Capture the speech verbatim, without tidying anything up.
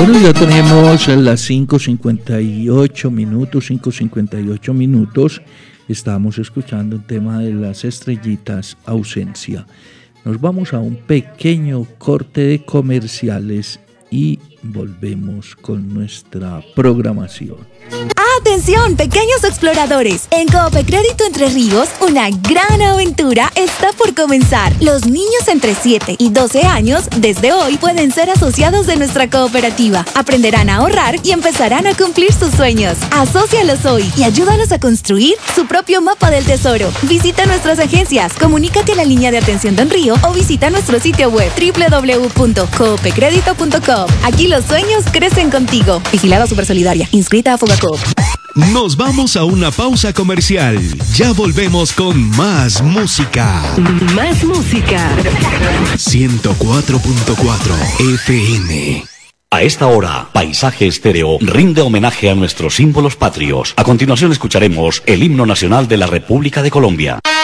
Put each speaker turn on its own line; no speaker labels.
Bueno, ya tenemos las cinco cincuenta y ocho minutos, cinco cincuenta y ocho minutos. Estamos escuchando el tema de las estrellitas, Ausencia. Nos vamos a un pequeño corte de comerciales y volvemos con nuestra programación.
¡Atención, pequeños exploradores! En Coop Crédito Entre Ríos, una gran aventura está por comenzar. Los niños entre siete y doce años, desde hoy, pueden ser asociados de nuestra cooperativa. Aprenderán a ahorrar y empezarán a cumplir sus sueños. Asócialos hoy y ayúdanos a construir su propio mapa del tesoro. Visita nuestras agencias, comunícate a la línea de atención Don Río o visita nuestro sitio web doble u doble u doble u punto coopecredito punto com. Aquí los sueños crecen contigo. Vigilada Supersolidaria. Inscrita a Fogacop.
Nos vamos a una pausa comercial. Ya volvemos con más música.
Más música.
ciento cuatro punto cuatro F M.
A esta hora, Paisaje Estéreo rinde homenaje a nuestros símbolos patrios. A continuación escucharemos el himno nacional de la República de Colombia.